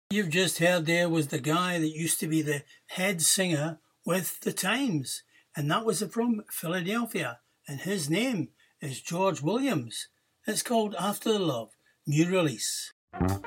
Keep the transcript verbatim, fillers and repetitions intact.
You've just heard there was the guy that used to be the head singer with the Times, and that was from Philadelphia, and his name is George Williams. It's called After the Love, new release.